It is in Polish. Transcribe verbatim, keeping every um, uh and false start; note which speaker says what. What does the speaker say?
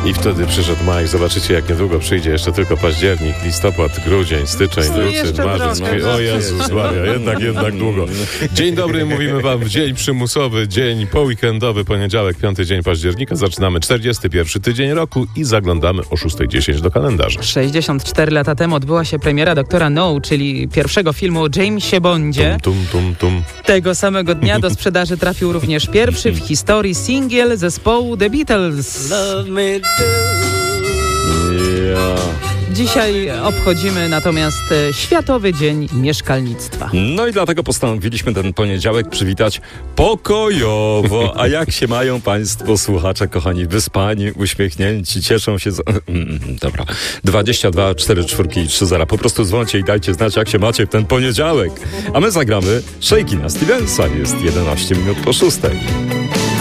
Speaker 1: I wtedy przyszedł maj. Zobaczycie, jak niedługo przyjdzie jeszcze tylko październik, listopad, grudzień, styczeń,
Speaker 2: No,
Speaker 1: luty, marzec.
Speaker 2: trochę.
Speaker 1: O Jezus Maria, jednak, jednak długo. Dzień dobry, mówimy wam w dzień przymusowy, dzień poweekendowy, poniedziałek, piąty dzień października. Zaczynamy czterdziesty pierwszy tydzień roku i zaglądamy o szósta dziesięć do kalendarza.
Speaker 2: sześćdziesiąt cztery lata temu odbyła się premiera Doktora No, czyli pierwszego filmu o Jamesie Bondzie.
Speaker 1: Tum, tum, tum, tum.
Speaker 2: Tego samego dnia do sprzedaży trafił również pierwszy w historii singiel zespołu The Beatles.
Speaker 3: Love me do.
Speaker 4: Ja.
Speaker 2: Dzisiaj obchodzimy natomiast e, Światowy Dzień Mieszkalnictwa.
Speaker 4: No i dlatego postanowiliśmy ten poniedziałek przywitać pokojowo. A jak się mają państwo słuchacze, kochani, wyspani, uśmiechnięci, cieszą się z... Mm, dobra. dwadzieścia dwa, cztery, cztery i trzy zera. Po prostu dzwoncie i dajcie znać, jak się macie w ten poniedziałek. A my zagramy Shaky na Stevensa. Jest jedenaście minut po szóstej.